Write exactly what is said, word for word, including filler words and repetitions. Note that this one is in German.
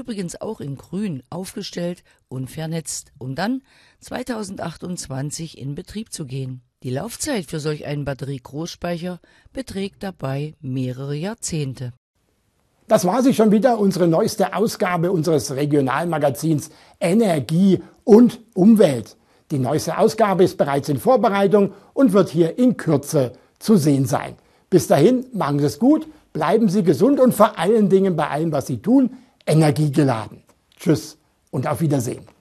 übrigens auch in grün aufgestellt und vernetzt, um dann zweitausendachtundzwanzig in Betrieb zu gehen. Die Laufzeit für solch einen Batterie-Großspeicher beträgt dabei mehrere Jahrzehnte. Das war sie schon wieder, unsere neueste Ausgabe unseres Regionalmagazins Energie und Umwelt. Die neueste Ausgabe ist bereits in Vorbereitung und wird hier in Kürze zu sehen sein. Bis dahin, machen Sie es gut, bleiben Sie gesund und vor allen Dingen bei allem, was Sie tun, energiegeladen. Tschüss und auf Wiedersehen.